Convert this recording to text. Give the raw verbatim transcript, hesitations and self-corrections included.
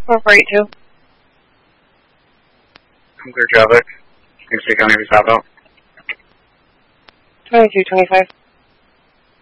four four eight two. I'm clear traffic. Thanks for coming to South out. twenty-two twenty-five.